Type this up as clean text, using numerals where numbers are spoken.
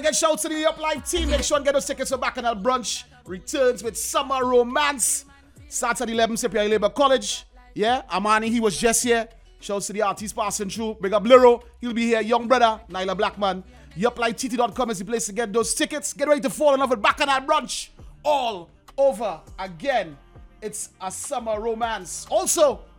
Again, shout to the Up Live team. Make sure and get those tickets for Bacchanal Brunch. Returns with Summer Romance. Starts at 11 Cyprian Labour College. Yeah, Amani, he was just here. Shouts to the artists passing through. Big up Lero. He'll be here. Young brother, Nyla Blackman. UpLiveTT.com is the place to get those tickets. Get ready to fall in love with Bacchanal Brunch. All over again. It's a summer romance. Also,